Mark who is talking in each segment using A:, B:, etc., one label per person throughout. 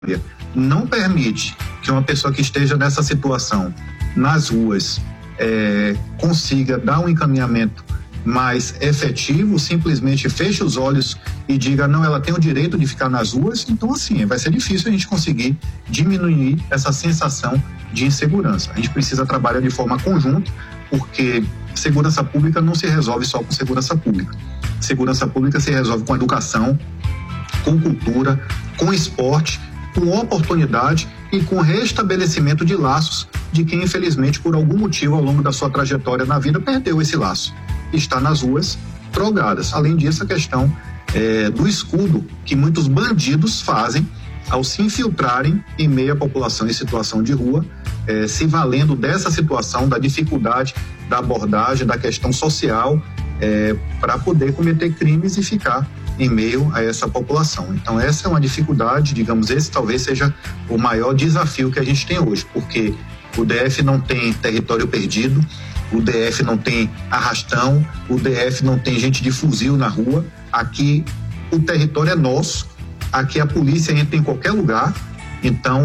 A: não permite que uma pessoa que esteja nessa situação nas ruas consiga dar um encaminhamento mais efetivo, simplesmente feche os olhos e diga, não, ela tem o direito de ficar nas ruas, então assim, vai ser difícil a gente conseguir diminuir essa sensação de insegurança. A gente precisa trabalhar de forma conjunta, porque segurança pública não se resolve só com segurança pública. Segurança pública se resolve com educação, com cultura, com esporte, com oportunidade e com restabelecimento de laços de quem, infelizmente, por algum motivo, ao longo da sua trajetória na vida, perdeu esse laço. Está nas ruas drogadas. Além disso, a questão do escudo que muitos bandidos fazem ao se infiltrarem em meio à população em situação de rua, se valendo dessa situação, da dificuldade da abordagem, da questão social, para poder cometer crimes e ficar em meio a essa população. Então essa é uma dificuldade, digamos, esse talvez seja o maior desafio que a gente tem hoje, porque o DF não tem território perdido, o DF não tem arrastão, o DF não tem gente de fuzil na rua. Aqui o território é nosso, aqui a polícia entra em qualquer lugar, então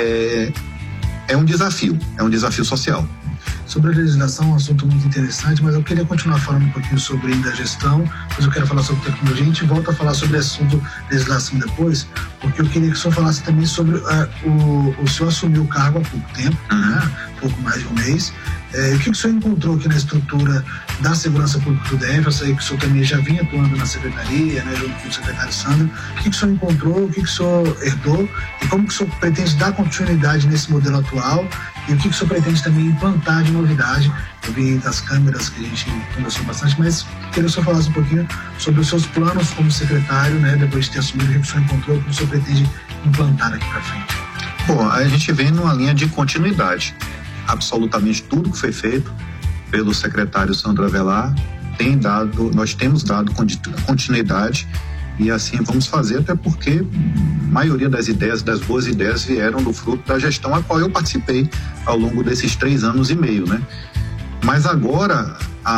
A: é um desafio social.
B: Sobre a legislação, um assunto muito interessante, mas eu queria continuar falando um pouquinho sobre ainda a gestão, depois eu quero falar sobre tecnologia, a gente volta a falar sobre assunto legislação depois, porque eu queria que o senhor falasse também sobre o senhor assumiu o cargo há pouco tempo, né? Pouco mais de um mês. O que o senhor encontrou aqui na estrutura da segurança pública do DF? Eu sei que o senhor também já vinha atuando na secretaria, né, junto com o secretário Sandro. O que o senhor encontrou, o que o senhor herdou e como que o senhor pretende dar continuidade nesse modelo atual e o que o senhor pretende também implantar de novidade? Eu vi das câmeras que a gente conversou bastante, mas queria que o senhor falasse um pouquinho sobre os seus planos como secretário, né, depois de ter assumido, o que o senhor encontrou e o que o senhor pretende implantar aqui para frente.
A: Bom, a gente vem numa linha de continuidade. Absolutamente tudo que foi feito pelo secretário Sandro Avelar nós temos dado continuidade e assim vamos fazer, até porque a maioria das boas ideias vieram do fruto da gestão a qual eu participei ao longo desses 3 anos e meio, né? Mas agora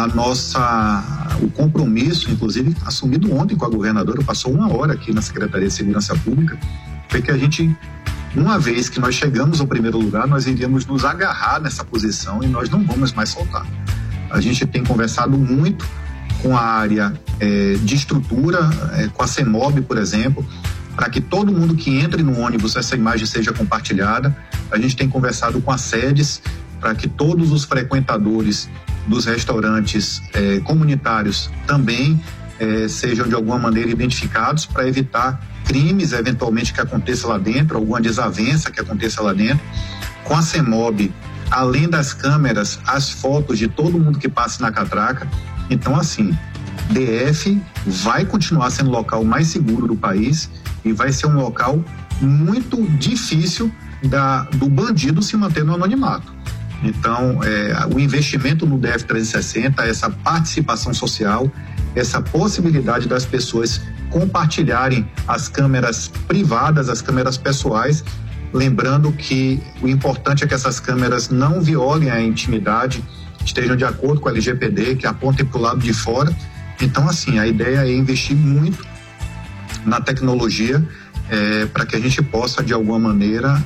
A: o compromisso, inclusive assumido ontem com a governadora, passou 1 hora aqui na Secretaria de Segurança Pública, foi que a gente, uma vez que nós chegamos ao primeiro lugar, nós iríamos nos agarrar nessa posição e nós não vamos mais soltar. A gente tem conversado muito com a área de estrutura, com a CEMOB, por exemplo, para que todo mundo que entre no ônibus, essa imagem seja compartilhada. A gente tem conversado com as sedes para que todos os frequentadores dos restaurantes comunitários também sejam de alguma maneira identificados para evitar crimes eventualmente que aconteça lá dentro, alguma desavença que aconteça lá dentro. Com a CEMOB, além das câmeras, as fotos de todo mundo que passe na catraca. Então, assim, DF vai continuar sendo o local mais seguro do país e vai ser um local muito difícil do bandido se manter no anonimato. Então, o investimento no DF 360, essa participação social, essa possibilidade das pessoas compartilharem as câmeras privadas, as câmeras pessoais, lembrando que o importante é que essas câmeras não violem a intimidade, estejam de acordo com a LGPD, que apontem para o lado de fora. Então, assim, a ideia é investir muito na tecnologia para que a gente possa, de alguma maneira,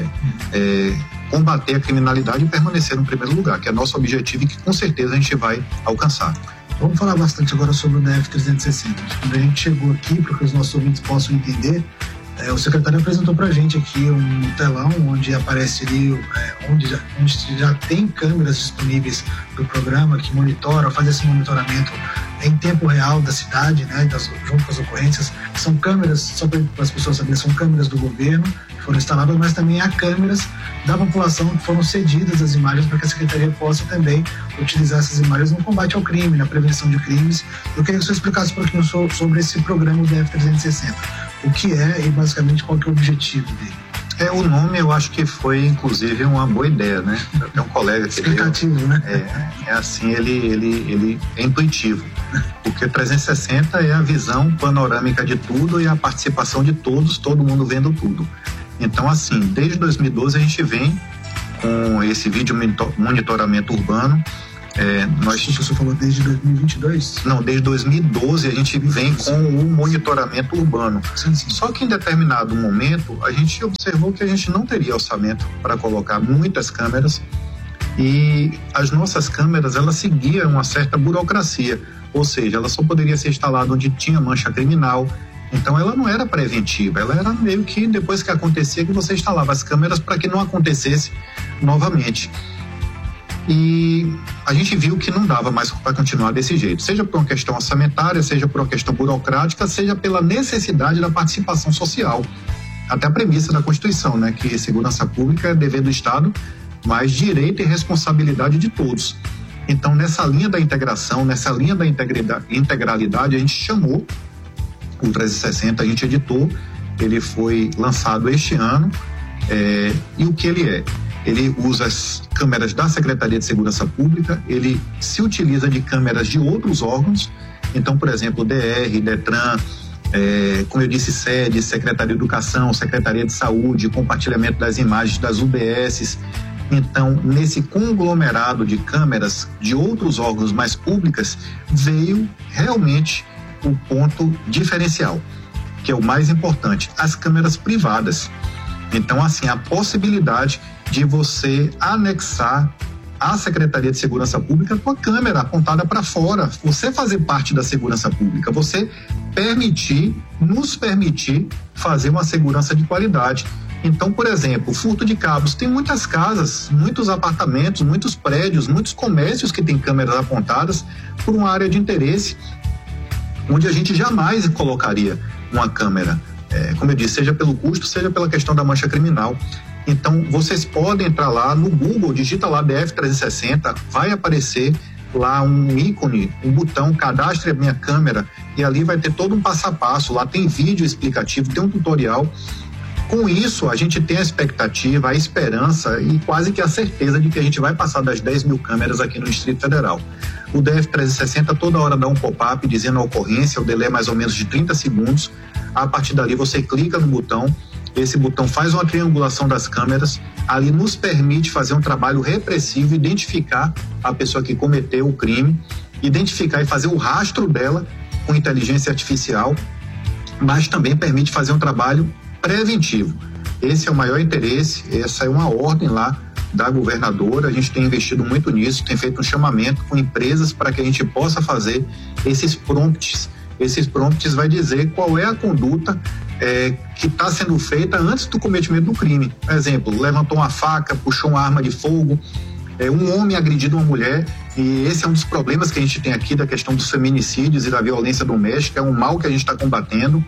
A: combater a criminalidade e permanecer no primeiro lugar, que é nosso objetivo e que com certeza a gente vai alcançar.
B: Vamos falar bastante agora sobre o DF 360. Quando a gente chegou aqui, para que os nossos ouvintes possam entender, o secretário apresentou para a gente aqui um telão onde aparece ali, onde já tem câmeras disponíveis do programa que faz esse monitoramento em tempo real da cidade, né, junto com as ocorrências. São câmeras, só para as pessoas saberem, são câmeras do governo que foram instaladas, mas também há câmeras da população que foram cedidas as imagens para que a Secretaria possa também utilizar essas imagens no combate ao crime, na prevenção de crimes. Eu queria que você explicasse um pouquinho sobre esse programa do DF 360. O que é e basicamente qual que é o objetivo dele?
A: O nome eu acho que foi inclusive uma boa ideia, né? Tem um colega que
B: explicativo, né?
A: Assim, ele é intuitivo, porque 360 é a visão panorâmica de tudo e a participação de todos, todo mundo vendo tudo. Então, assim, desde 2012 a gente vem com esse vídeo monitoramento urbano,
B: Você falou desde 2022?
A: Não, desde 2012 a gente vem com o monitoramento urbano.
B: Sim.
A: Só que em determinado momento a gente observou que a gente não teria orçamento para colocar muitas câmeras, e as nossas câmeras, elas seguiam uma certa burocracia, ou seja, ela só poderia ser instalada onde tinha mancha criminal. Então ela não era preventiva, ela era meio que depois que acontecia que você instalava as câmeras para que não acontecesse novamente. E a gente viu que não dava mais para continuar desse jeito, seja por uma questão orçamentária, seja por uma questão burocrática, seja pela necessidade da participação social. Até a premissa da Constituição, né, que segurança pública é dever do Estado, mas direito e responsabilidade de todos. Então, nessa linha da integração, nessa linha da integralidade, a gente chamou o 360, a gente editou, ele foi lançado este ano, e o que ele é? Ele usa as câmeras da Secretaria de Segurança Pública, ele se utiliza de câmeras de outros órgãos, então, por exemplo, DR, Detran, como eu disse, SEDES, Secretaria de Educação, Secretaria de Saúde, compartilhamento das imagens das UBSs. Então, nesse conglomerado de câmeras de outros órgãos mais públicas, veio realmente o ponto diferencial, que é o mais importante, as câmeras privadas. Então, assim, a possibilidade de você anexar à Secretaria de Segurança Pública com a câmera apontada para fora, você fazer parte da segurança pública, você nos permitir fazer uma segurança de qualidade. Então, por exemplo, furto de cabos, tem muitas casas, muitos apartamentos, muitos prédios, muitos comércios que têm câmeras apontadas por uma área de interesse, onde a gente jamais colocaria uma câmera, como eu disse, seja pelo custo, seja pela questão da mancha criminal. Então, vocês podem entrar lá no Google, digita lá DF360, vai aparecer lá um ícone, um botão, cadastre a minha câmera, e ali vai ter todo um passo a passo, lá tem vídeo explicativo, tem um tutorial. Com isso, a gente tem a expectativa, a esperança e quase que a certeza de que a gente vai passar das 10 mil câmeras aqui no Distrito Federal. O DF360 toda hora dá um pop-up dizendo a ocorrência, o delay é mais ou menos de 30 segundos. A partir dali você clica no botão, esse botão faz uma triangulação das câmeras, ali nos permite fazer um trabalho repressivo, identificar a pessoa que cometeu o crime, identificar e fazer o rastro dela com inteligência artificial, mas também permite fazer um trabalho preventivo. Esse é o maior interesse, essa é uma ordem lá da governadora, a gente tem investido muito nisso, tem feito um chamamento com empresas para que a gente possa fazer esses prompts. Esses prompts vai dizer qual é a conduta que está sendo feita antes do cometimento do crime. Por exemplo, levantou uma faca, puxou uma arma de fogo, um homem agredido uma mulher, e esse é um dos problemas que a gente tem aqui da questão dos feminicídios e da violência doméstica, é um mal que a gente está combatendo.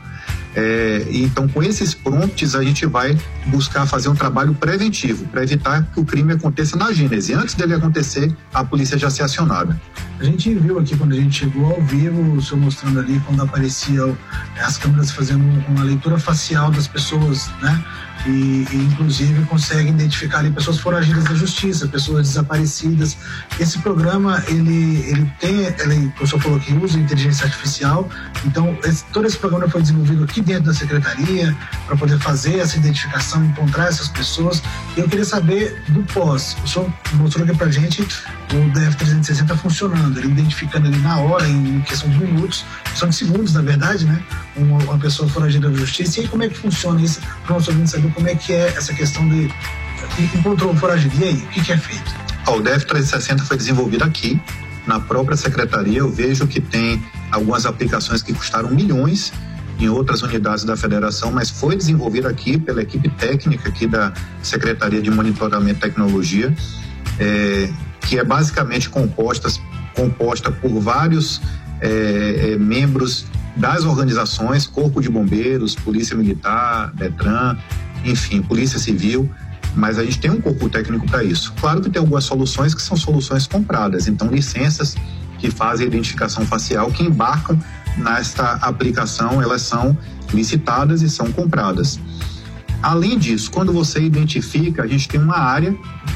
A: Então, com esses prompts, a gente vai buscar fazer um trabalho preventivo para evitar que o crime aconteça na gênese. Antes dele acontecer, a polícia já ser acionada.
B: A gente viu aqui, quando a gente chegou ao vivo, o senhor mostrando ali quando apareciam as câmeras fazendo uma leitura facial das pessoas, né? E inclusive consegue identificar ali pessoas foragidas da justiça, pessoas desaparecidas. Esse programa, ele o senhor falou que usa inteligência artificial, então todo esse programa foi desenvolvido aqui dentro da secretaria para poder fazer essa identificação, encontrar essas pessoas. E eu queria saber do pós. O senhor mostrou aqui pra gente o DF360 funcionando, ele identificando ali na hora, em questão de minutos, questão de segundos, na verdade, né? Uma pessoa foragida da justiça. E aí, como é que funciona isso? Para o nosso ouvinte saber como é que é essa questão de encontrou um foragido. E aí, o que é feito?
A: O DF360 foi desenvolvido aqui, na própria secretaria. Eu vejo que tem algumas aplicações que custaram milhões em outras unidades da federação, mas foi desenvolvido aqui pela equipe técnica aqui da Secretaria de Monitoramento e Tecnologia, que é basicamente composta por vários membros das organizações, Corpo de Bombeiros, Polícia Militar, Detran, enfim, Polícia Civil, mas a gente tem um corpo técnico para isso. Claro que tem algumas soluções que são soluções compradas, então licenças que fazem identificação facial, que embarcam nesta aplicação, elas são licitadas e são compradas. Além disso, quando você identifica, a gente tem uma área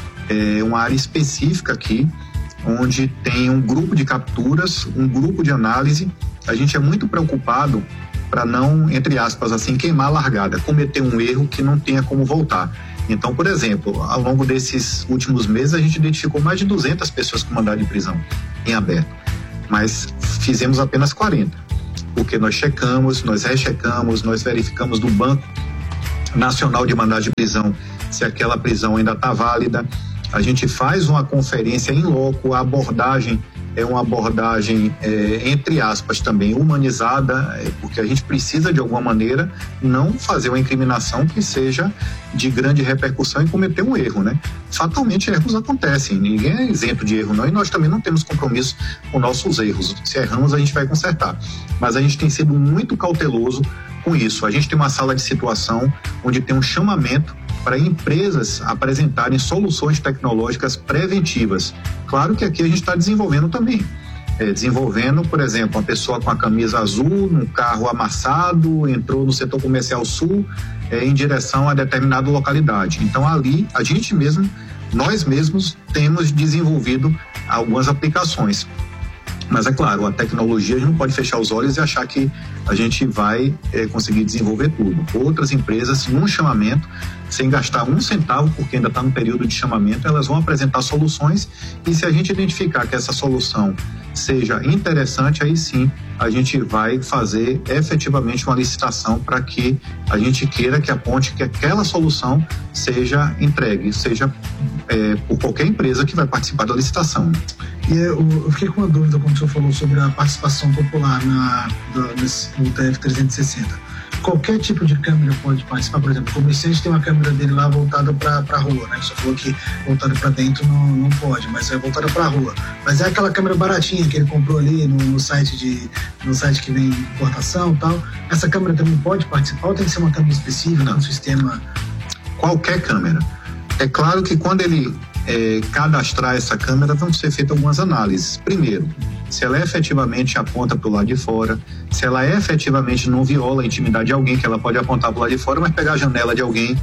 A: específica aqui, onde tem um grupo de capturas, um grupo de análise. A gente é muito preocupado para não, entre aspas, assim, queimar a largada, cometer um erro que não tenha como voltar. Então, por exemplo, ao longo desses últimos meses, a gente identificou mais de 200 pessoas com mandado de prisão em aberto, mas fizemos apenas 40, porque nós checamos, nós rechecamos, nós verificamos do Banco Nacional de Mandado de Prisão se aquela prisão ainda está válida. A gente faz uma conferência em loco, a abordagem é uma abordagem, entre aspas, também humanizada, porque a gente precisa, de alguma maneira, não fazer uma incriminação que seja de grande repercussão e cometer um erro, né? Fatalmente, erros acontecem, ninguém é isento de erro, não, e nós também não temos compromisso com nossos erros. Se erramos, a gente vai consertar. Mas a gente tem sido muito cauteloso com isso. A gente tem uma sala de situação onde tem um chamamento para empresas apresentarem soluções tecnológicas preventivas. Claro que aqui a gente está desenvolvendo também. Desenvolvendo, por exemplo, uma pessoa com a camisa azul, num carro amassado, entrou no setor comercial sul, em direção a determinada localidade. Então, ali, a gente mesmo, nós mesmos, temos desenvolvido algumas aplicações. Mas é claro, a tecnologia, a gente não pode fechar os olhos e achar que a gente vai conseguir desenvolver tudo. Outras empresas, num chamamento, sem gastar um centavo, porque ainda está no período de chamamento, elas vão apresentar soluções, e se a gente identificar que essa solução seja interessante, aí sim a gente vai fazer efetivamente uma licitação para que a gente queira que aponte que aquela solução seja entregue, seja por qualquer empresa que vai participar da licitação.
B: E eu fiquei com uma dúvida quando o senhor falou sobre a participação popular no TF-360. Qualquer tipo de câmera pode participar? Por exemplo, o comerciante tem uma câmera dele lá voltada para a rua, né? Só falou que voltada para dentro não pode, mas é voltada para a rua. Mas é aquela câmera baratinha que ele comprou ali no site que vem de importação e tal. Essa câmera também pode participar ou tem que ser uma câmera específica, um sistema?
A: Qualquer câmera. É claro que quando ele cadastrar essa câmera, vão ser feitas algumas análises. Primeiro, se ela efetivamente aponta para o lado de fora, se ela efetivamente não viola a intimidade de alguém, que ela pode apontar para o lado de fora, mas pegar a janela de alguém.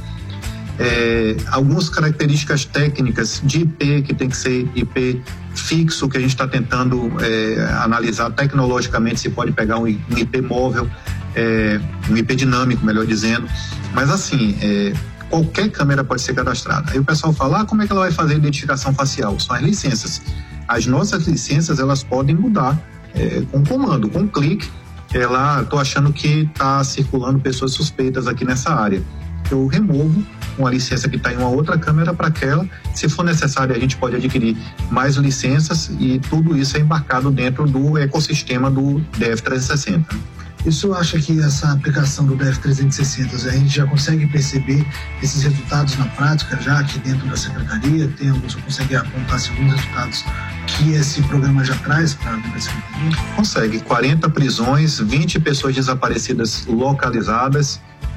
A: Algumas características técnicas de IP, que tem que ser IP fixo, que a gente está tentando analisar tecnologicamente se pode pegar um IP móvel, um IP dinâmico, melhor dizendo. Mas assim, qualquer câmera pode ser cadastrada. Aí o pessoal fala, como é que ela vai fazer a identificação facial? São as licenças. As nossas licenças, elas podem mudar com comando, com clique. Estou achando que está circulando pessoas suspeitas aqui nessa área. Eu removo uma licença que está em uma outra câmera para aquela. Se for necessário, a gente pode adquirir mais licenças, e tudo isso é embarcado dentro do ecossistema do DF360.
B: Isso acha que essa aplicação do DF360, a gente já consegue perceber esses resultados na prática, já aqui dentro da Secretaria? Você consegue apontar alguns resultados que esse programa já traz para a Secretaria?
A: Consegue. 40 prisões, 20 pessoas desaparecidas localizadas,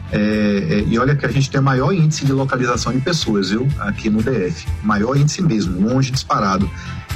A: e olha que a gente tem maior índice de localização de pessoas, viu? Aqui no DF. Maior índice mesmo, longe disparado.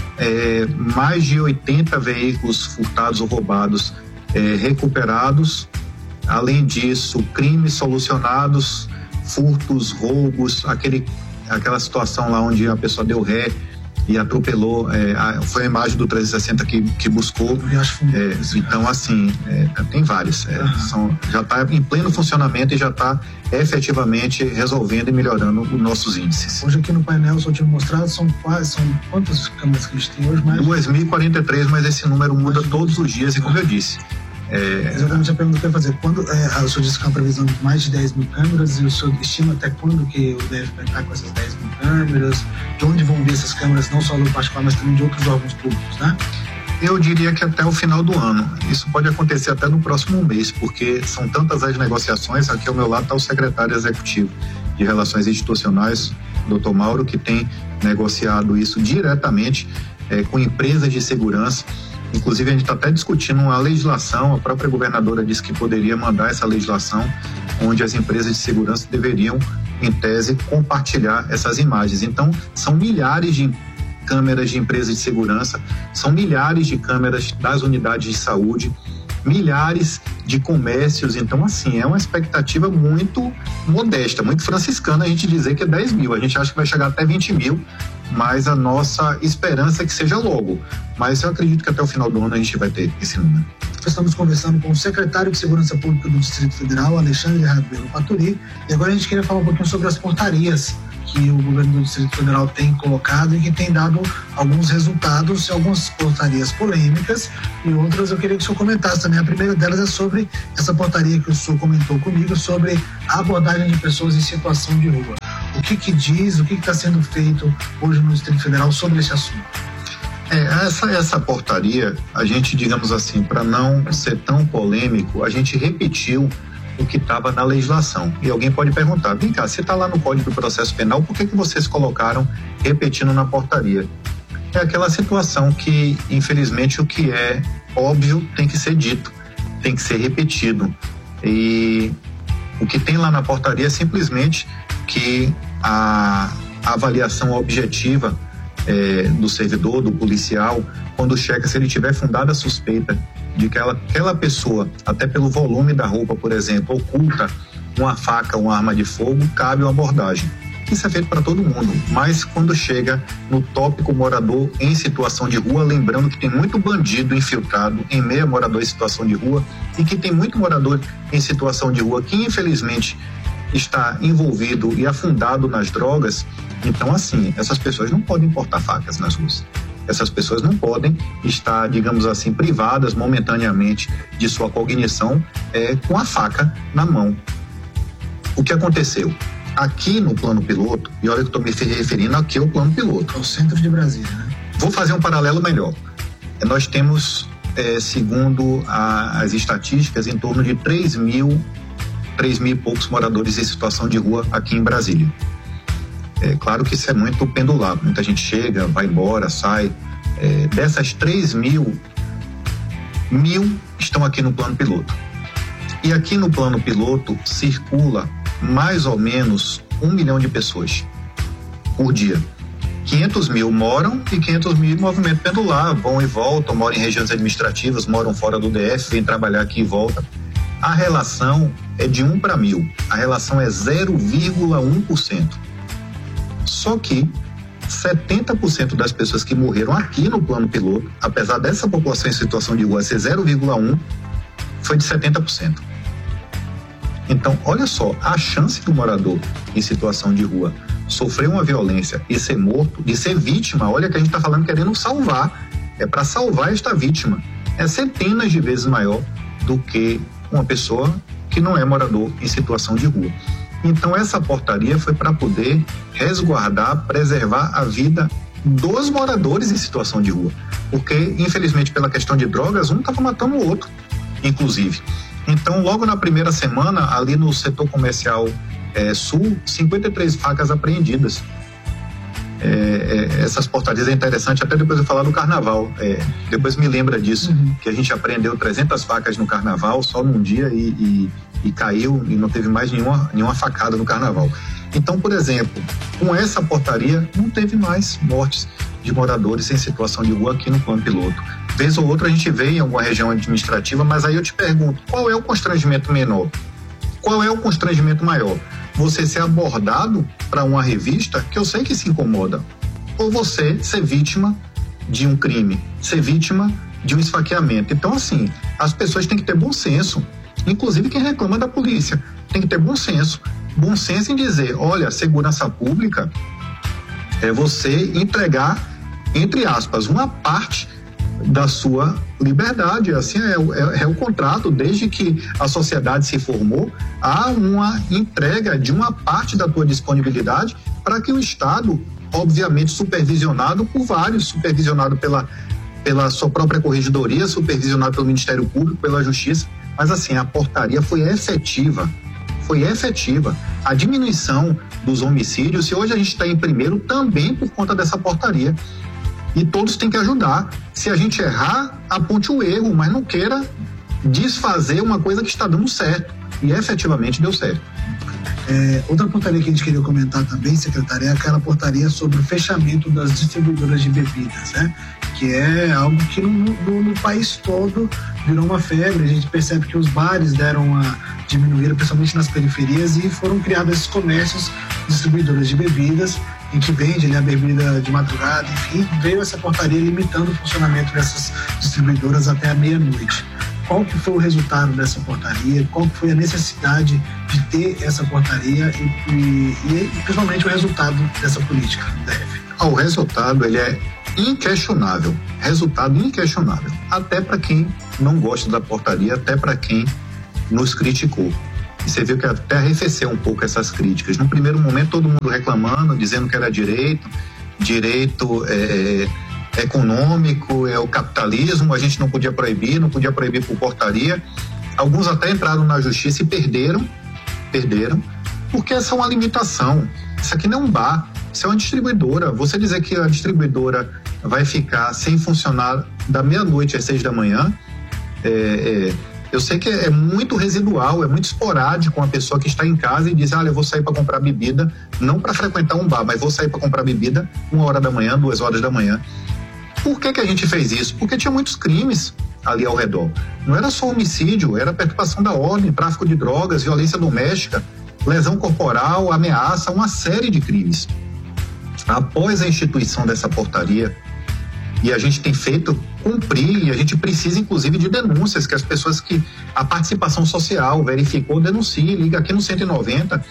A: Mais de 80 veículos furtados ou roubados recuperados. Além disso, crimes solucionados, furtos, roubos, aquela situação lá onde a pessoa deu ré e atropelou, foi a imagem do 360 que buscou. Então, assim, tem várias. Já está em pleno funcionamento e já está efetivamente resolvendo e melhorando os nossos índices.
B: Hoje aqui no painel, só tinha mostrado, são quantas câmeras que a gente tem hoje?
A: 2.043, mas esse número muda todos os dias, e como eu disse.
B: Exatamente a pergunta que eu ia fazer. Quando o senhor disse que é uma previsão de mais de 10 mil câmeras, e o senhor estima até quando que o DF vai estar com essas 10 mil câmeras? De onde vão vir essas câmeras, não só do particular, mas também de outros órgãos públicos, né?
A: Eu diria que até o final do ano. Isso pode acontecer até no próximo mês, porque são tantas as negociações. Aqui ao meu lado está o secretário executivo de Relações Institucionais, Dr. Mauro, que tem negociado isso diretamente com empresas de segurança. Inclusive, a gente está até discutindo uma legislação. A própria governadora disse que poderia mandar essa legislação, onde as empresas de segurança deveriam, em tese, compartilhar essas imagens. Então, são milhares de câmeras de empresas de segurança, são milhares de câmeras das unidades de saúde, milhares de comércios. Então, assim, é uma expectativa muito modesta, muito franciscana a gente dizer que é 10 mil. A gente acha que vai chegar até 20 mil, mas a nossa esperança é que seja logo. Mas eu acredito que até o final do ano a gente vai ter esse número.
B: estamos conversando com o secretário de Segurança Pública do Distrito Federal, Alexandre Rabelo Paturi, e agora a gente queria falar um pouquinho sobre as portarias que o governo do Distrito Federal tem colocado e que tem dado alguns resultados, algumas portarias polêmicas e outras eu queria que o senhor comentasse também. A primeira delas é sobre essa portaria que o senhor comentou comigo, sobre a abordagem de pessoas em situação de rua. O que diz, o que está sendo feito hoje no Distrito Federal sobre esse assunto?
A: Essa portaria, a gente, digamos assim, para não ser tão polêmico, a gente repetiu o que estava na legislação. E alguém pode perguntar, vem cá, você está lá no Código do Processo Penal, por que vocês colocaram repetindo na portaria? É aquela situação que, infelizmente, o que é óbvio tem que ser dito, tem que ser repetido. E o que tem lá na portaria é simplesmente que a avaliação objetiva do servidor, do policial, quando checa se ele tiver fundada suspeita de que aquela pessoa, até pelo volume da roupa, por exemplo, oculta uma faca, uma arma de fogo, cabe uma abordagem. Isso é feito para todo mundo, mas quando chega no tópico morador em situação de rua, lembrando que tem muito bandido infiltrado em meio a morador em situação de rua e que tem muito morador em situação de rua que infelizmente está envolvido e afundado nas drogas. Então, assim, essas pessoas não podem portar facas nas ruas. Essas pessoas não podem estar, digamos assim, privadas momentaneamente de sua cognição com a faca na mão. O que aconteceu? Aqui no plano piloto, e olha que eu estou me referindo aqui ao plano piloto.
B: É o centro de Brasília, né?
A: Vou fazer um paralelo melhor. Nós temos, segundo as estatísticas, em torno de 3 mil e poucos moradores em situação de rua aqui em Brasília. É claro que isso é muito pendular, muita gente chega, vai embora, sai. Dessas 3 mil estão aqui no plano piloto. E aqui no plano piloto circula mais ou menos 1 milhão de pessoas por dia. 500 mil moram e 500 mil movimento pendular, vão e voltam, moram em regiões administrativas, moram fora do DF, vêm trabalhar aqui e voltam. A relação é de 1 para 1000, a relação é 0,1%. Só que 70% das pessoas que morreram aqui no plano piloto, apesar dessa população em situação de rua ser 0,1%, foi de 70%. Então, olha só, a chance do morador em situação de rua sofrer uma violência e ser morto, e ser vítima, olha que a gente está falando querendo salvar, é para salvar esta vítima, é centenas de vezes maior do que uma pessoa que não é morador em situação de rua. Então essa portaria foi para poder resguardar, preservar a vida dos moradores em situação de rua, porque infelizmente pela questão de drogas, um estava matando o outro, inclusive. Então logo na primeira semana, ali no setor comercial sul, 53 facas apreendidas. Essas portarias é interessante, até depois eu falar do carnaval, depois me lembra disso, que a gente apreendeu 300 facas no carnaval só num dia e caiu e não teve mais nenhuma facada no carnaval. Então, por exemplo, com essa portaria não teve mais mortes de moradores em situação de rua aqui no plano piloto. Vez ou outra a gente vê em alguma região administrativa, mas aí eu te pergunto, qual é o constrangimento menor? Qual é o constrangimento maior? Você ser abordado para uma revista, que eu sei que se incomoda, ou você ser vítima de um crime, ser vítima de um esfaqueamento. Então, assim, as pessoas têm que ter bom senso, inclusive quem reclama da polícia, tem que ter bom senso em dizer, olha, segurança pública é você entregar, entre aspas, uma parte da sua liberdade, assim é o contrato, desde que a sociedade se formou, há uma entrega de uma parte da tua disponibilidade para que o Estado, obviamente supervisionado por vários, supervisionado pela sua própria corregedoria, supervisionado pelo Ministério Público, pela Justiça, mas assim, a portaria foi efetiva. A diminuição dos homicídios, e hoje a gente está em primeiro também por conta dessa portaria. E todos têm que ajudar. Se a gente errar, aponte o erro, mas não queira desfazer uma coisa que está dando certo. E efetivamente deu certo.
B: Outra portaria que a gente queria comentar também, secretária, é aquela portaria sobre o fechamento das distribuidoras de bebidas, né? Que é algo que no país todo virou uma febre. A gente percebe que os bares deram uma diminuída, principalmente nas periferias, e foram criados esses comércios distribuidoras de bebidas, em que vende a bebida de madrugada, enfim, veio essa portaria limitando o funcionamento dessas distribuidoras até a meia-noite. qual que foi o resultado dessa portaria, qual que foi a necessidade de ter essa portaria e principalmente o resultado dessa política do DF.
A: O resultado, ele é inquestionável, até para quem não gosta da portaria, até para quem nos criticou. E você viu que até arrefeceu um pouco essas críticas. No primeiro momento, todo mundo reclamando, dizendo que era direito econômico, é o capitalismo, a gente não podia proibir por portaria. Alguns até entraram na justiça e perderam, porque essa é uma limitação. Isso aqui não é um bar, isso é uma distribuidora. Você dizer que a distribuidora vai ficar sem funcionar da meia-noite às 6 da manhã, eu sei que é muito residual, é muito esporádico uma pessoa que está em casa e diz, eu vou sair para comprar bebida, não para frequentar um bar, mas vou sair para comprar bebida 1 hora da manhã, 2 horas da manhã. Por que a gente fez isso? Porque tinha muitos crimes ali ao redor. Não era só homicídio, era perturbação da ordem, tráfico de drogas, violência doméstica, lesão corporal, ameaça, uma série de crimes. Após a instituição dessa portaria, e a gente tem feito cumprir, e a gente precisa inclusive de denúncias, que as pessoas que a participação social verificou, denuncie, liga aqui no 190,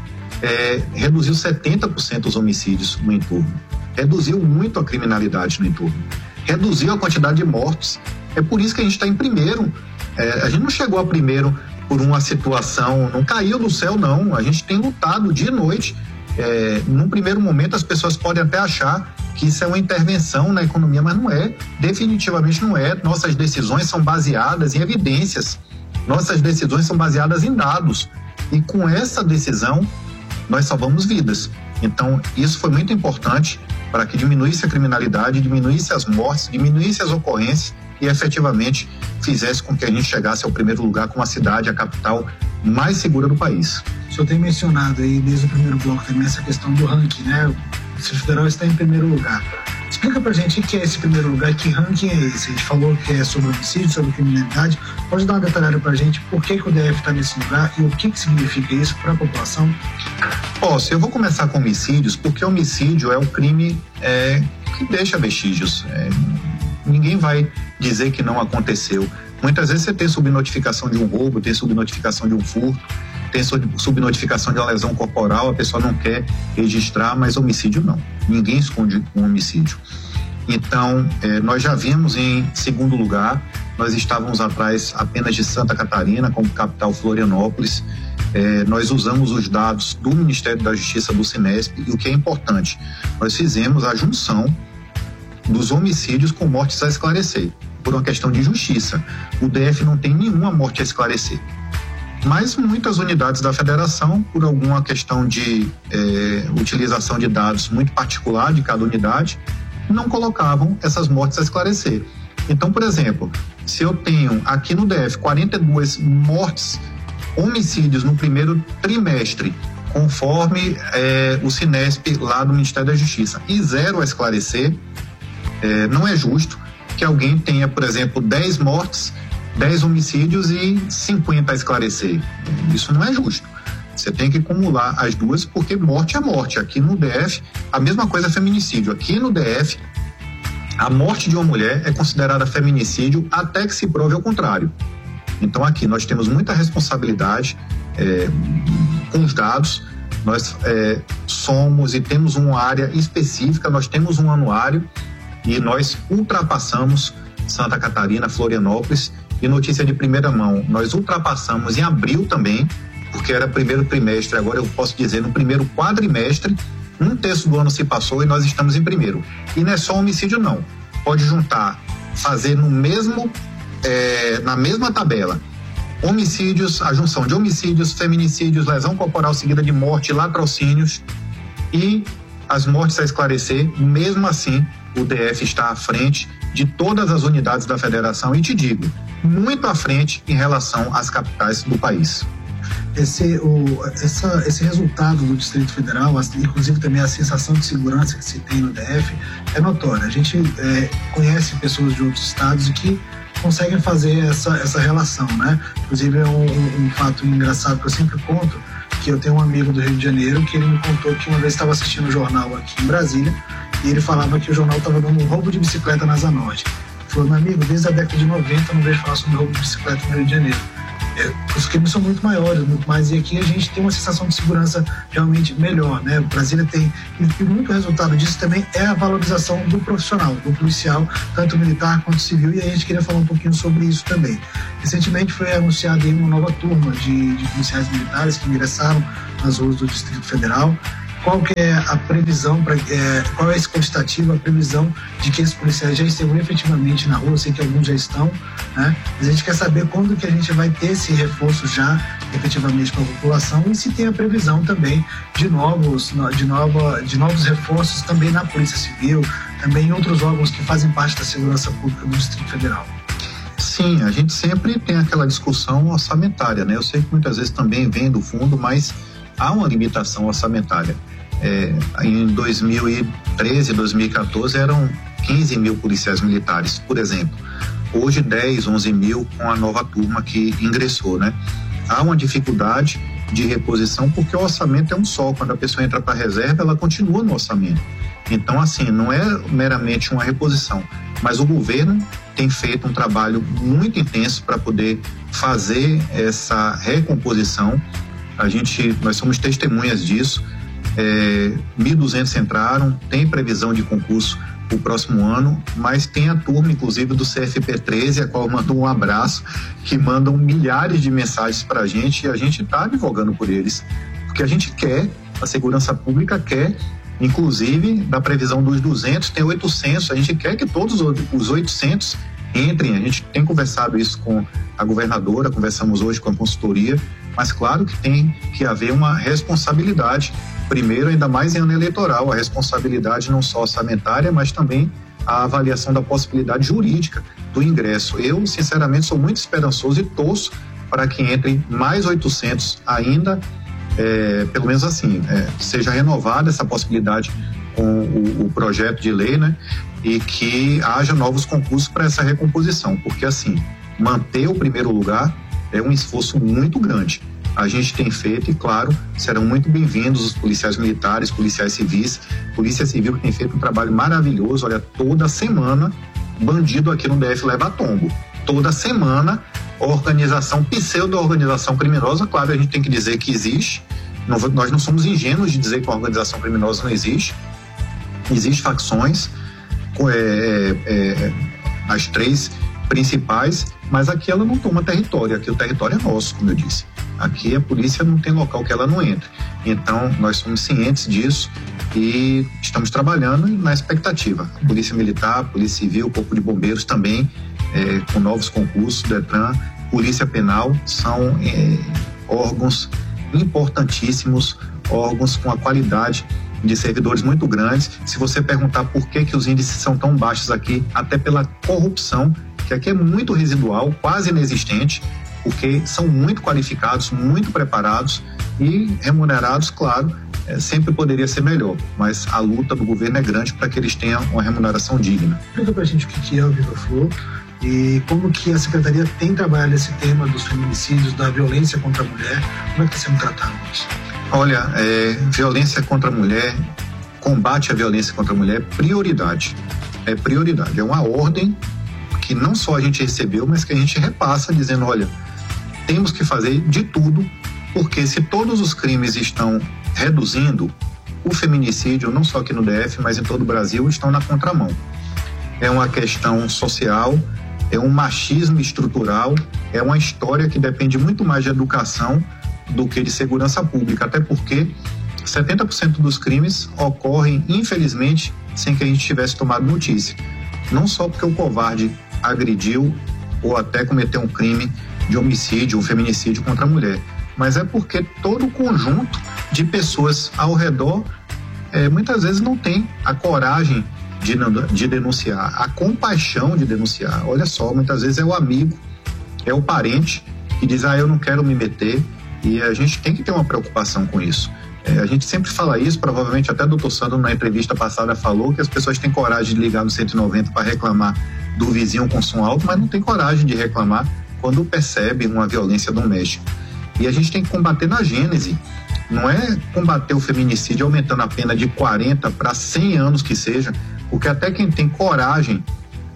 A: reduziu 70% os homicídios no entorno, reduziu muito a criminalidade no entorno, reduziu a quantidade de mortes. É por isso que a gente está em primeiro. A gente não chegou a primeiro por uma situação, não caiu do céu, não. A gente tem lutado dia e noite. Num primeiro momento as pessoas podem até achar que isso é uma intervenção na economia, mas não é, definitivamente não é. Nossas decisões são baseadas em evidências, nossas decisões são baseadas em dados, e com essa decisão nós salvamos vidas. Então isso foi muito importante para que diminuísse a criminalidade, diminuísse as mortes, diminuísse as ocorrências e efetivamente fizesse com que a gente chegasse ao primeiro lugar como a cidade, a capital mais segura do país.
B: O senhor tem mencionado aí desde o primeiro bloco também essa questão do ranking, né? O Distrito Federal está em primeiro lugar. Explica pra gente o que é esse primeiro lugar e que ranking é esse. A gente falou que é sobre homicídio, sobre criminalidade. Pode dar uma detalhada pra gente por que o DF está nesse lugar e o que significa isso para a população?
A: Posso, eu vou começar com homicídios, porque homicídio é um crime que deixa vestígios. Ninguém vai dizer que não aconteceu. Muitas vezes você tem subnotificação de um roubo, tem subnotificação de um furto, tem subnotificação de uma lesão corporal, a pessoa não quer registrar, mas homicídio não. Ninguém esconde um homicídio. Então, nós já vimos em segundo lugar, nós estávamos atrás apenas de Santa Catarina, como capital Florianópolis. Nós usamos os dados do Ministério da Justiça, do Cinesp, e o que é importante, nós fizemos a junção dos homicídios com mortes a esclarecer, por uma questão de justiça. O DF não tem nenhuma morte a esclarecer. Mas muitas unidades da federação, por alguma questão de utilização de dados muito particular de cada unidade, não colocavam essas mortes a esclarecer. Então, por exemplo, se eu tenho aqui no DF 42 mortes, homicídios no primeiro trimestre, conforme o Cinesp lá do Ministério da Justiça, e 0 a esclarecer, não é justo que alguém tenha, por exemplo, 10 mortes, 10 homicídios e 50 a esclarecer. Isso não é justo. Você tem que acumular as duas, porque morte é morte. Aqui no DF, a mesma coisa é feminicídio. Aqui no DF, a morte de uma mulher é considerada feminicídio até que se prove ao contrário. Então aqui nós temos muita responsabilidade com os dados. Nós somos e temos uma área específica, nós temos um anuário e nós ultrapassamos Santa Catarina, Florianópolis. E notícia de primeira mão, nós ultrapassamos em abril também, porque era primeiro trimestre, agora eu posso dizer no primeiro quadrimestre, 1/3 do ano se passou e nós estamos em primeiro. E não é só homicídio não, pode juntar, fazer no mesmo, na mesma tabela, homicídios, a junção de homicídios, feminicídios, lesão corporal seguida de morte, latrocínios e as mortes a esclarecer. Mesmo assim, o DF está à frente de todas as unidades da federação e te digo, muito à frente em relação às capitais do país.
B: Esse resultado do Distrito Federal, inclusive também a sensação de segurança que se tem no DF, é notória. A gente conhece pessoas de outros estados que conseguem fazer essa relação, né? Inclusive é um fato engraçado que eu sempre conto, que eu tenho um amigo do Rio de Janeiro que ele me contou que uma vez estava assistindo o jornal aqui em Brasília e ele falava que o jornal estava dando um roubo de bicicleta na Asa Norte. falou: meu amigo, desde a década de 90 eu não vejo falar sobre roubo de bicicleta no Rio de Janeiro. Os crimes são muito maiores, muito mais, e aqui a gente tem uma sensação de segurança realmente melhor, né? O Brasília tem, e muito resultado disso também é a valorização do profissional, do policial, tanto militar quanto civil, e a gente queria falar um pouquinho sobre isso também. Recentemente foi anunciada aí uma nova turma de policiais militares que ingressaram nas ruas do Distrito Federal. Qual que é a previsão, qual é a expectativa, a previsão de que esses policiais já estejam efetivamente na rua? Eu sei que alguns já estão, né? Mas a gente quer saber quando que a gente vai ter esse reforço já efetivamente para a população e se tem a previsão também de novos reforços também na Polícia Civil, também em outros órgãos que fazem parte da segurança pública do Distrito Federal.
A: Sim, a gente sempre tem aquela discussão orçamentária, né? Eu sei que muitas vezes também vem do fundo, mas há uma limitação orçamentária. Em 2013, 2014 eram 15 mil policiais militares, por exemplo. Hoje 10, 11 mil com a nova turma que ingressou, né? Há uma dificuldade de reposição porque o orçamento é um só. Quando a pessoa entra para a reserva, ela continua no orçamento. Então, assim, não é meramente uma reposição, mas o governo tem feito um trabalho muito intenso para poder fazer essa recomposição. Nós somos testemunhas disso. 1.200 entraram, tem previsão de concurso para o próximo ano, mas tem a turma, inclusive, do CFP-13, a qual mandou um abraço, que mandam milhares de mensagens para a gente, e a gente está advogando por eles, porque a gente quer, a segurança pública quer, inclusive, da previsão dos 200, tem 800, a gente quer que todos os 800 entrem. A gente tem conversado isso com a governadora, conversamos hoje com a consultoria, mas claro que tem que haver uma responsabilidade, primeiro, ainda mais em ano eleitoral, a responsabilidade não só orçamentária, mas também a avaliação da possibilidade jurídica do ingresso. Eu, sinceramente, sou muito esperançoso e torço para que entrem mais 800 ainda, pelo menos assim, seja renovada essa possibilidade com o projeto de lei, né? E que haja novos concursos para essa recomposição, porque assim, manter o primeiro lugar é um esforço muito grande. A gente tem feito e, claro, serão muito bem-vindos os policiais militares, policiais civis, Polícia Civil que tem feito um trabalho maravilhoso. Olha, toda semana, bandido aqui no DF leva tombo. Toda semana, pseudo-organização criminosa, claro, a gente tem que dizer que existe. Nós não somos ingênuos de dizer que a organização criminosa não existe. Existem facções, as 3 principais, mas aqui ela não toma território, aqui o território é nosso, como eu disse. Aqui a polícia não tem local que ela não entre. Então, nós somos cientes disso e estamos trabalhando na expectativa. A Polícia Militar, a Polícia Civil, o Corpo de Bombeiros também, com novos concursos, DETRAN, Polícia Penal, são órgãos importantíssimos, órgãos com a qualidade de servidores muito grandes. Se você perguntar por que os índices são tão baixos aqui, até pela corrupção, que aqui é muito residual, quase inexistente, porque são muito qualificados, muito preparados e remunerados, claro, sempre poderia ser melhor, mas a luta do governo é grande para que eles tenham uma remuneração digna.
B: Explica para a gente o que é o Viva Flor e como que a Secretaria tem trabalhado esse tema dos feminicídios, da violência contra a mulher, como é que está sendo tratado isso?
A: Olha, violência contra a mulher, combate à violência contra a mulher é prioridade. É prioridade, é uma ordem que não só a gente recebeu, mas que a gente repassa dizendo, olha, temos que fazer de tudo, porque se todos os crimes estão reduzindo, o feminicídio, não só aqui no DF, mas em todo o Brasil, estão na contramão. É uma questão social, é um machismo estrutural, é uma história que depende muito mais de educação do que de segurança pública, até porque 70% dos crimes ocorrem, infelizmente, sem que a gente tivesse tomado notícia. Não só porque o covarde agrediu ou até cometeu um crime de homicídio, um feminicídio contra a mulher, mas é porque todo o conjunto de pessoas ao redor muitas vezes não tem a coragem de denunciar, a compaixão de denunciar. Olha só, muitas vezes é o amigo, é o parente que diz, eu não quero me meter, e a gente tem que ter uma preocupação com isso. A gente sempre fala isso, provavelmente até o doutor Sandro na entrevista passada falou que as pessoas têm coragem de ligar no 190 para reclamar do vizinho com som alto, mas não tem coragem de reclamar quando percebe uma violência doméstica. E a gente tem que combater na gênese. Não é combater o feminicídio aumentando a pena de 40 para 100 anos que seja, porque até quem tem coragem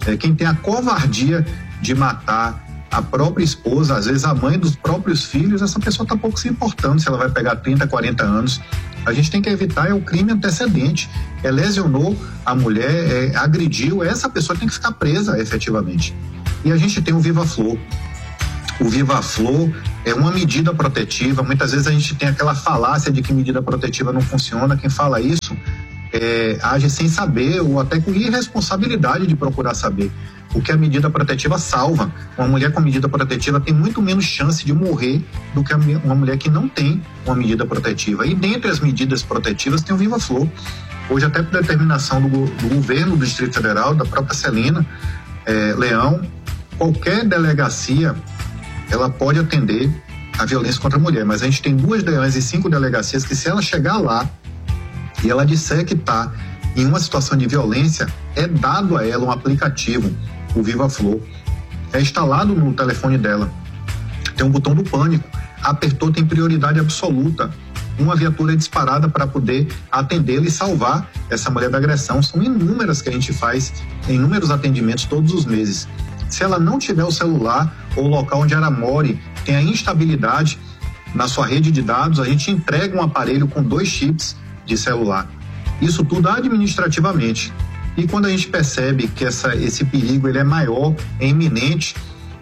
A: Quem tem a covardia de matar a própria esposa, às vezes a mãe dos próprios filhos, essa pessoa está pouco se importando se ela vai pegar 30, 40 anos. A gente tem que evitar o crime antecedente. Lesionou a mulher, agrediu, essa pessoa tem que ficar presa efetivamente. E a gente tem o Viva Flor. O Viva Flor é uma medida protetiva. Muitas vezes a gente tem aquela falácia de que medida protetiva não funciona. Quem fala isso age sem saber ou até com irresponsabilidade de procurar saber. Porque a medida protetiva salva. Uma mulher com medida protetiva tem muito menos chance de morrer do que uma mulher que não tem uma medida protetiva. E dentre as medidas protetivas tem o Viva Flor. Hoje, até por determinação do governo do Distrito Federal, da própria Celina Leão, qualquer delegacia ela pode atender a violência contra a mulher. Mas a gente tem 2 DEANs e 5 delegacias que, se ela chegar lá e ela disser que está em uma situação de violência, é dado a ela um aplicativo, o Viva Flor, é instalado no telefone dela, tem um botão do pânico, apertou, tem prioridade absoluta, uma viatura é disparada para poder atendê-la e salvar essa mulher da agressão. São inúmeras que a gente faz, inúmeros atendimentos todos os meses. Se ela não tiver o celular ou o local onde ela more tem a instabilidade na sua rede de dados, a gente entrega um aparelho com 2 chips de celular. Isso tudo administrativamente. E quando a gente percebe que esse perigo ele é maior, é iminente,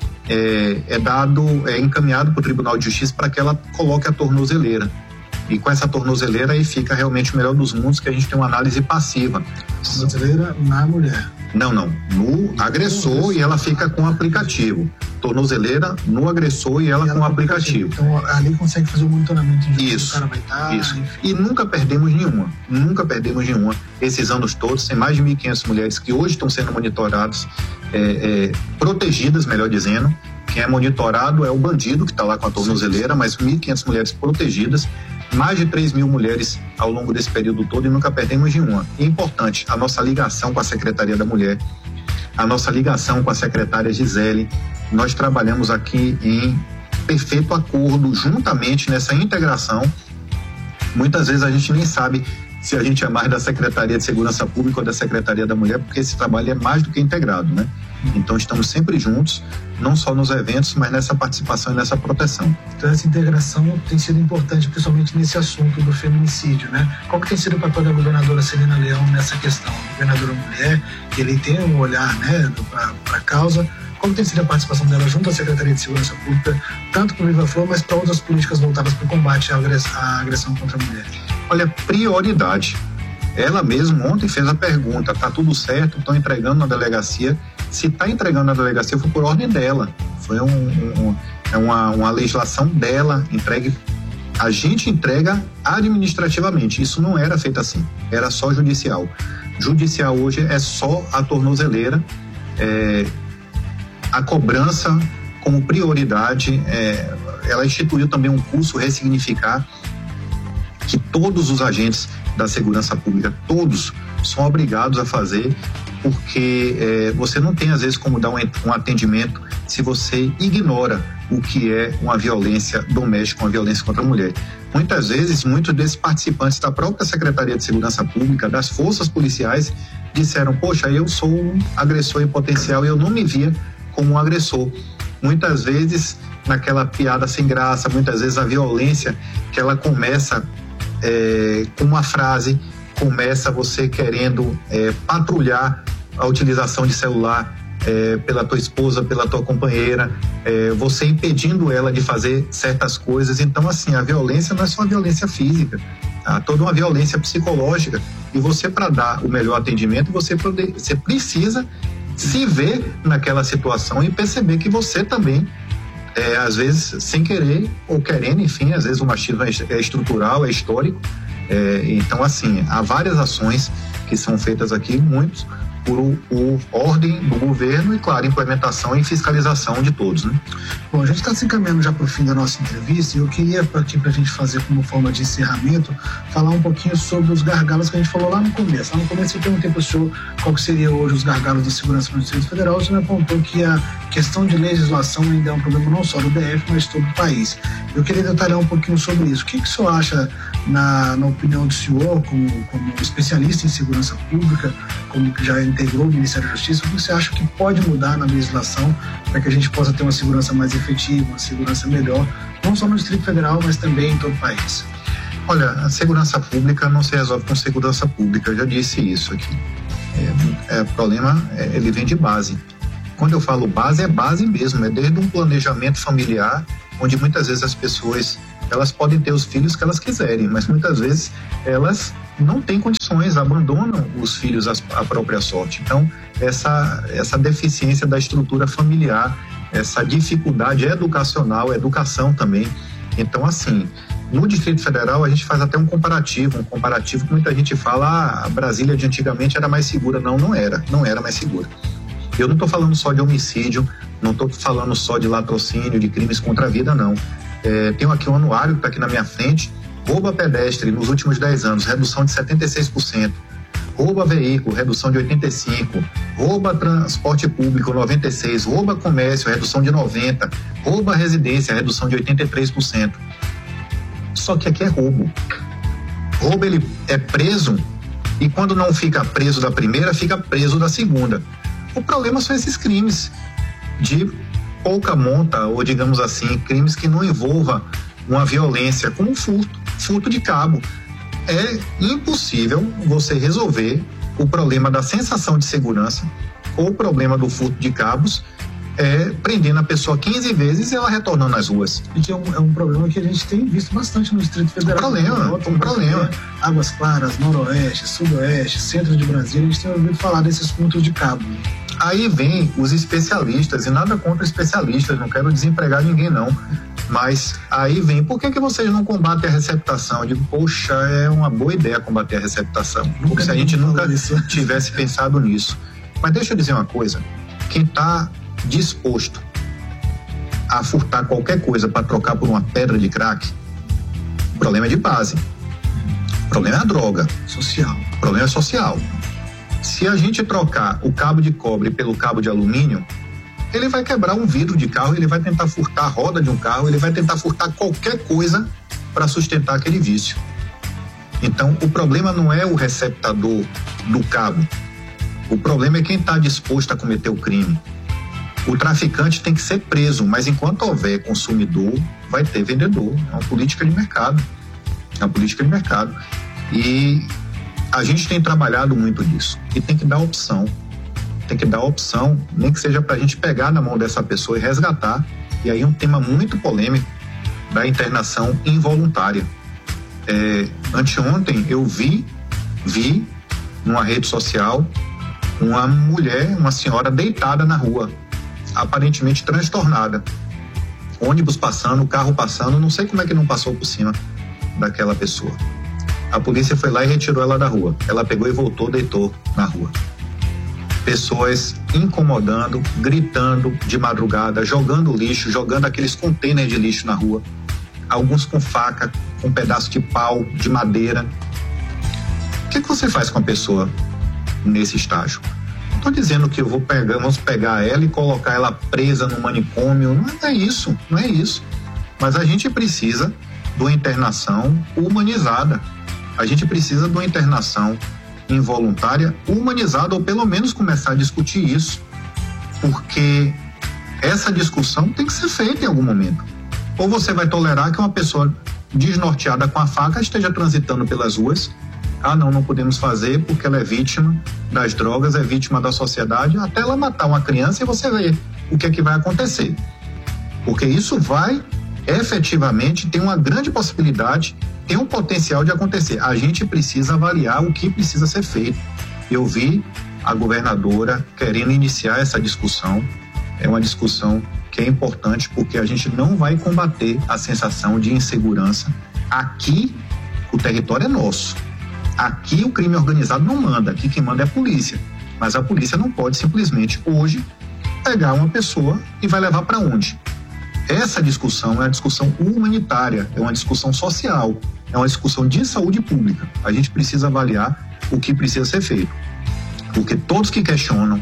A: é encaminhado para o Tribunal de Justiça para que ela coloque a tornozeleira. E com essa tornozeleira aí fica realmente o melhor dos mundos, que a gente tem uma análise passiva.
B: Tornozeleira na mulher?
A: Não, no agressor, e ela fica com o aplicativo. Tornozeleira no agressor e ela com o aplicativo.
B: Então ali consegue fazer o monitoramento de onde o cara vai estar.
A: Isso. E nunca perdemos nenhuma. Esses anos todos, tem mais de 1.500 mulheres que hoje estão sendo monitoradas, protegidas, melhor dizendo. Quem é monitorado é o bandido que está lá com a tornozeleira, mas 1.500 mulheres protegidas, mais de 3.000 mulheres ao longo desse período todo, e nunca perdemos nenhuma. E importante, a nossa ligação com a Secretaria da Mulher, a nossa ligação com a secretária Gisele, nós trabalhamos aqui em perfeito acordo, juntamente nessa integração. Muitas vezes a gente nem sabe se a gente é mais da Secretaria de Segurança Pública ou da Secretaria da Mulher, porque esse trabalho é mais do que integrado, né? Então estamos sempre juntos, não só nos eventos, mas nessa participação e nessa proteção.
B: Então essa integração tem sido importante, principalmente nesse assunto do feminicídio, né? Qual que tem sido o papel da governadora Celina Leão nessa questão? A governadora mulher, que ele tem um olhar, né, para a causa. Como tem sido a participação dela junto à Secretaria de Segurança Pública, tanto para o Viva Flor, mas para outras políticas voltadas para o combate à agressão contra a mulher?
A: Olha, prioridade. Ela mesma ontem fez a pergunta, tá tudo certo, estão entregando na delegacia. Se está entregando na delegacia, foi por ordem dela. Foi uma legislação dela, entregue. A gente entrega administrativamente. Isso não era feito assim, era só judicial. Judicial hoje é só a tornozeleira, a cobrança como prioridade. Ela instituiu também um curso Ressignificar, que todos os agentes da segurança pública, todos são obrigados a fazer, porque você não tem às vezes como dar um atendimento se você ignora o que é uma violência doméstica, uma violência contra a mulher. Muitas vezes, muitos desses participantes da própria Secretaria de Segurança Pública, das forças policiais, disseram: poxa, eu sou um agressor em potencial e eu não me via como um agressor. Muitas vezes, naquela piada sem graça, muitas vezes a violência que ela começa com uma frase, começa você querendo patrulhar a utilização de celular pela tua esposa, pela tua companheira, você impedindo ela de fazer certas coisas. Então, assim, a violência não é só a violência física, há toda uma violência psicológica, e você, para dar o melhor atendimento, você precisa se ver naquela situação e perceber que você também, às vezes sem querer ou querendo, enfim, às vezes o machismo é estrutural, é histórico. Então, assim, há várias ações que são feitas aqui, muitos por ordem do governo e, claro, implementação e fiscalização de todos, né?
B: Bom, a gente está se encaminhando já para o fim da nossa entrevista, e eu queria aqui, para a gente fazer como forma de encerramento, falar um pouquinho sobre os gargalos que a gente falou lá no começo. Lá no começo eu perguntei para o senhor qual que seria hoje os gargalos da segurança no Distrito Federal. O senhor me apontou que a questão de legislação ainda é um problema não só do DF, mas todo o país. Eu queria detalhar um pouquinho sobre isso. O que o senhor acha na opinião do senhor, como especialista em segurança pública, como que já integrou o Ministério da Justiça, o que você acha que pode mudar na legislação para que a gente possa ter uma segurança mais efetiva, uma segurança melhor, não só no Distrito Federal, mas também em todo o país?
A: Olha, a segurança pública não se resolve com segurança pública, eu já disse isso aqui. O problema, ele vem de base. Quando eu falo base, é base mesmo, é desde um planejamento familiar, onde muitas vezes as pessoas, elas podem ter os filhos que elas quiserem, mas muitas vezes elas não têm condições, abandonam os filhos à própria sorte. Então, essa deficiência da estrutura familiar, essa dificuldade educacional, educação também. Então, assim, no Distrito Federal a gente faz até um comparativo que muita gente fala, a Brasília de antigamente era mais segura. Não era mais segura. Eu não estou falando só de homicídio, não estou falando só de latrocínio, de crimes contra a vida, não. Tenho aqui um anuário que está aqui na minha frente. Roubo a pedestre nos últimos 10 anos, redução de 76%. Roubo a veículo, redução de 85%. Roubo a transporte público, 96%. Roubo a comércio, redução de 90%. Roubo a residência, redução de 83%. Só que aqui é roubo. Roubo, ele é preso, e quando não fica preso da primeira, fica preso da segunda. O problema são esses crimes de pouca monta, ou digamos assim, crimes que não envolvam uma violência, como furto de cabo. É impossível você resolver o problema da sensação de segurança ou o problema do furto de cabos prendendo a pessoa 15 vezes e ela retornando às ruas.
B: É um problema que a gente tem visto bastante no Distrito Federal.
A: Um problema.
B: Águas Claras, Noroeste, Sudoeste, Centro de Brasília, a gente tem ouvido falar desses pontos de cabo.
A: Aí vem os especialistas, e nada contra especialistas, não quero desempregar ninguém não, mas aí vem, por que vocês não combatem a receptação? Eu digo, poxa, é uma boa ideia combater a receptação, porque se a gente nunca tivesse pensado nisso. Mas deixa eu dizer uma coisa, quem está disposto a furtar qualquer coisa para trocar por uma pedra de crack, o problema é de base, o problema é a droga. O problema é social. Se a gente trocar o cabo de cobre pelo cabo de alumínio, ele vai quebrar um vidro de carro, ele vai tentar furtar a roda de um carro, ele vai tentar furtar qualquer coisa para sustentar aquele vício. Então, o problema não é o receptador do cabo, o problema é quem está disposto a cometer o crime. O traficante tem que ser preso, mas enquanto houver consumidor, vai ter vendedor. É uma política de mercado. E a gente tem trabalhado muito nisso. E tem que dar opção. Nem que seja para a gente pegar na mão dessa pessoa e resgatar. E aí um tema muito polêmico da internação involuntária. Anteontem eu vi numa rede social uma mulher, uma senhora deitada na rua, aparentemente transtornada. Ônibus passando, carro passando, não sei como é que não passou por cima daquela pessoa. A polícia foi lá e retirou ela da rua. Ela pegou e voltou, deitou na rua. Pessoas incomodando, gritando de madrugada, jogando lixo, jogando aqueles containers de lixo na rua. Alguns com faca, com pedaço de pau, de madeira. O que você faz com a pessoa nesse estágio? Não estou dizendo que vamos pegar ela e colocar ela presa no manicômio. Não é isso. Mas a gente precisa de uma internação humanizada. A gente precisa de uma internação involuntária humanizada, ou pelo menos começar a discutir isso, porque essa discussão tem que ser feita em algum momento. Ou você vai tolerar que uma pessoa desnorteada com a faca esteja transitando pelas ruas, não podemos fazer porque ela é vítima das drogas, é vítima da sociedade, até ela matar uma criança, e você vê o que é que vai acontecer, porque isso vai efetivamente ter uma grande possibilidade, tem um potencial de acontecer. A gente precisa avaliar o que precisa ser feito. Eu vi a governadora querendo iniciar essa discussão. É uma discussão que é importante, porque a gente não vai combater a sensação de insegurança. Aqui o território é nosso. Aqui o crime organizado não manda, aqui quem manda é a polícia. Mas a polícia não pode simplesmente hoje pegar uma pessoa e vai levar para onde? Essa discussão é uma discussão humanitária, é uma discussão social, é uma discussão de saúde pública. A gente precisa avaliar o que precisa ser feito. Porque todos que questionam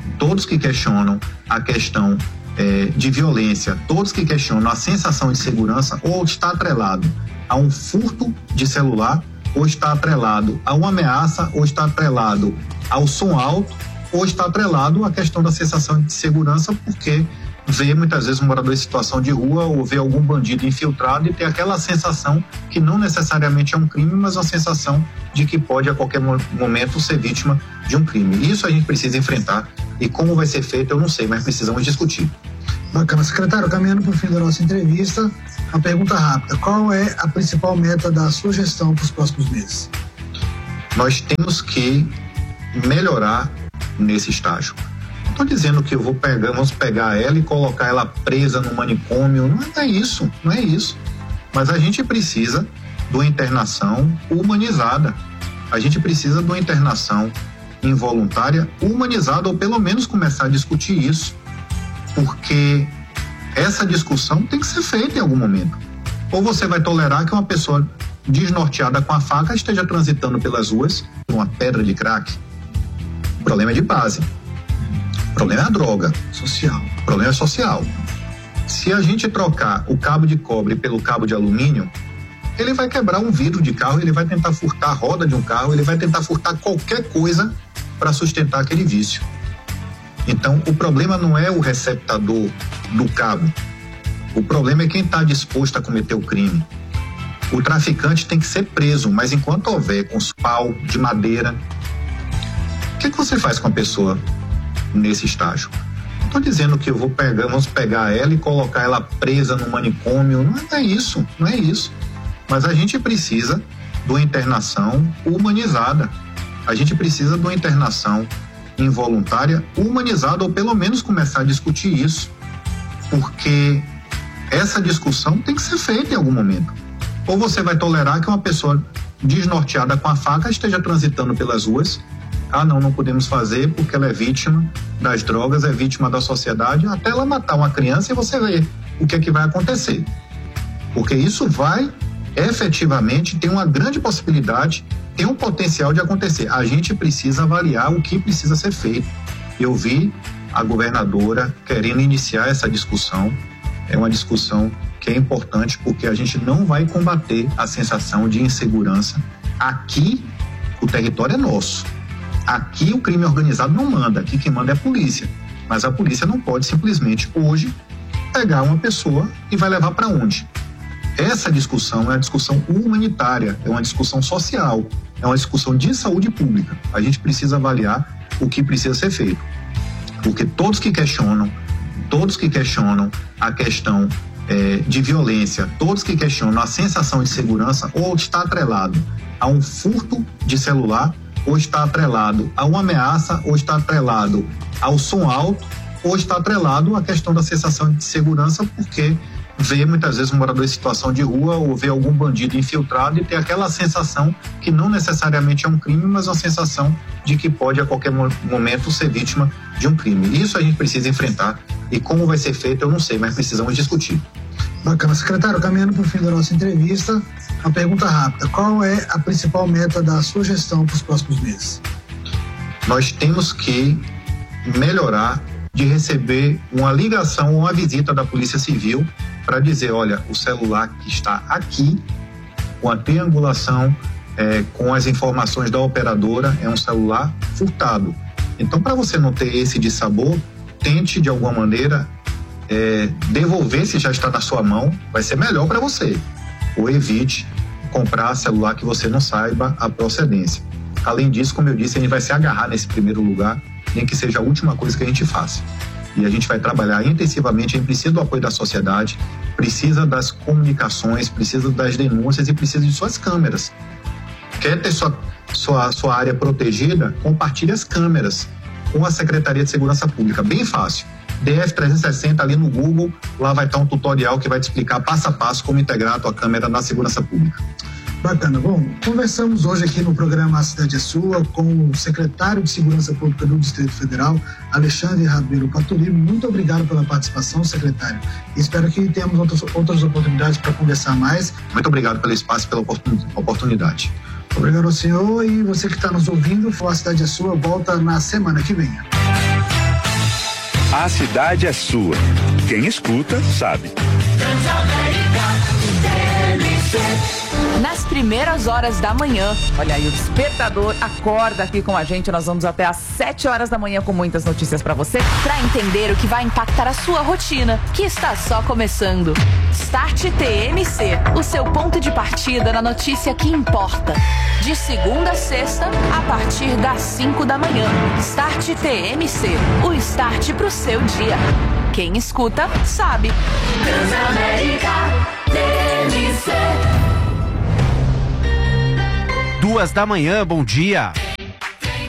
A: a questão de violência, todos que questionam a sensação de segurança, ou está atrelado a um furto de celular, ou está atrelado a uma ameaça, ou está atrelado ao som alto, ou está atrelado à questão da sensação de segurança, porque vê muitas vezes um morador em situação de rua ou vê algum bandido infiltrado e tem aquela sensação que não necessariamente é um crime, mas uma sensação de que pode a qualquer momento ser vítima de um crime. Isso a gente precisa enfrentar e como vai ser feito eu não sei, mas precisamos discutir.
B: Bacana. Secretário, caminhando para o fim da nossa entrevista, a pergunta rápida: qual é a principal meta da sua gestão para os próximos meses?
A: Nós temos que melhorar nesse estágio. Estou dizendo que vamos pegar ela e colocar ela presa no manicômio, não é isso. Mas a gente precisa de uma internação humanizada. A gente precisa de uma internação involuntária humanizada, ou pelo menos começar a discutir isso, porque essa discussão tem que ser feita em algum momento. Ou você vai tolerar que uma pessoa desnorteada com a faca esteja transitando pelas ruas com uma pedra de crack? O problema é de base. O problema é a droga.
B: Social.
A: O problema é social. Se a gente trocar o cabo de cobre pelo cabo de alumínio, ele vai quebrar um vidro de carro, ele vai tentar furtar a roda de um carro, ele vai tentar furtar qualquer coisa para sustentar aquele vício. Então, o problema não é o receptador do cabo. O problema é quem está disposto a cometer o crime. O traficante tem que ser preso, mas enquanto houver com os pau de madeira, o que você faz com a pessoa nesse estágio? Não estou dizendo que vamos pegar ela e colocar ela presa no manicômio, não é isso. Mas a gente precisa de uma internação humanizada. A gente precisa de uma internação involuntária humanizada, ou pelo menos começar a discutir isso, porque essa discussão tem que ser feita em algum momento. Ou você vai tolerar que uma pessoa desnorteada com a faca esteja transitando pelas ruas, não podemos fazer porque ela é vítima das drogas, é vítima da sociedade, até ela matar uma criança e você vê o que é que vai acontecer. Porque isso vai efetivamente ter uma grande possibilidade, tem um potencial de acontecer. A gente precisa avaliar o que precisa ser feito. Eu vi a governadora querendo iniciar essa discussão. É uma discussão que é importante porque a gente não vai combater a sensação de insegurança. Aqui o território é nosso. Aqui o crime organizado não manda, aqui quem manda é a polícia. Mas a polícia não pode simplesmente hoje pegar uma pessoa e vai levar para onde? Essa discussão é uma discussão humanitária, é uma discussão social, é uma discussão de saúde pública. A gente precisa avaliar o que precisa ser feito. Porque todos que questionam a questão de violência, todos que questionam a sensação de segurança, ou está atrelado a um furto de celular, ou está atrelado a uma ameaça, ou está atrelado ao som alto, ou está atrelado à questão da sensação de segurança, porque vê muitas vezes um morador em situação de rua ou vê algum bandido infiltrado e tem aquela sensação que não necessariamente é um crime, mas uma sensação de que pode a qualquer momento ser vítima de um crime. Isso a gente precisa enfrentar e como vai ser feito eu não sei, mas precisamos discutir.
B: Bacana. Secretário, caminhando para o fim da nossa entrevista, a pergunta rápida: qual é a principal meta da sua gestão para os próximos meses?
A: Nós temos que melhorar de receber uma ligação ou uma visita da Polícia Civil para dizer, olha, o celular que está aqui, com a triangulação, com as informações da operadora, é um celular furtado. Então, para você não ter esse dissabor, tente de alguma maneira devolver se já está na sua mão, vai ser melhor para você. Ou evite comprar celular que você não saiba a procedência. Além disso, como eu disse, a gente vai se agarrar nesse primeiro lugar, nem que seja a última coisa que a gente faça. E a gente vai trabalhar intensivamente, a gente precisa do apoio da sociedade, precisa das comunicações, precisa das denúncias e precisa de suas câmeras. Quer ter sua área protegida? Compartilhe as câmeras com a Secretaria de Segurança Pública, bem fácil. DF360 ali no Google, lá vai estar um tutorial que vai te explicar passo a passo como integrar a tua câmera na segurança pública.
B: Bacana. Bom, conversamos hoje aqui no programa A Cidade é Sua com o secretário de Segurança Pública do Distrito Federal, Alexandre Rabelo Paturi. Muito obrigado pela participação, secretário. Espero que tenhamos outras oportunidades para conversar mais.
A: Muito obrigado pelo espaço e pela oportunidade.
B: Obrigado ao senhor, e você que está nos ouvindo, A Cidade é Sua volta na semana que vem.
C: A Cidade é Sua. Quem escuta, sabe.
D: Transamérica,
C: Nas primeiras horas da manhã. Olha aí, o despertador acorda aqui com a gente. Nós vamos até às 7 horas da manhã com muitas notícias pra você, pra entender o que vai impactar a sua rotina, que está só começando. Start TMC, o seu ponto de partida na notícia que importa. De segunda a sexta, a partir das 5 da manhã. Start TMC, o start pro seu dia. Quem escuta, sabe. Transamérica TMC.
D: 2 da manhã, bom dia.